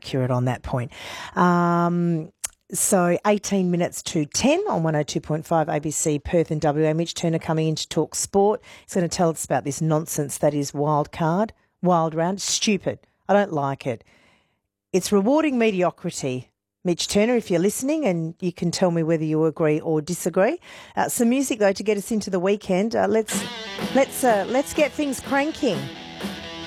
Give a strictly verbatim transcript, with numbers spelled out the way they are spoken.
accurate on that point. Um, so eighteen minutes to ten on one oh two point five A B C Perth and W A. Mitch Turner coming in to talk sport. He's going to tell us about this nonsense that is wild card, wild round. Stupid. I don't like it. It's rewarding mediocrity. Mitch Turner, if you're listening, and you can tell me whether you agree or disagree. Uh, some music though to get us into the weekend. Uh, let's let's uh, let's get things cranking.